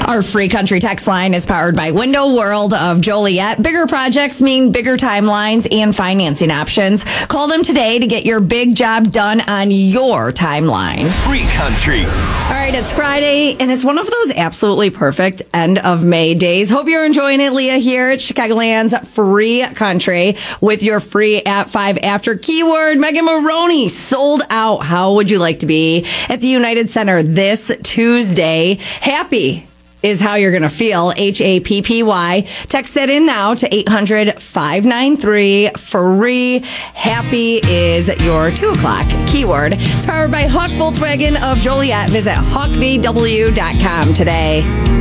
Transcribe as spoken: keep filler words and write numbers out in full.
Our free country text line is powered by Window World of Joliet. Bigger projects mean bigger timelines and financing options. Call them today to get your big job done on your timeline. Free country. All right, it's Friday, and it's one of those absolutely perfect end of May days. Hope you're enjoying it. Leah here at Chicagoland's Free Country with your free at five after keyword. Megan Maroney sold out. How would you like to be at the United Center this Tuesday? Happy is how you're going to feel. H A P P Y. Text that in now to eight hundred, five nine three, free. Happy is your two o'clock keyword. It's powered by Huck Volkswagen of Joliet. Visit huck v w dot com today.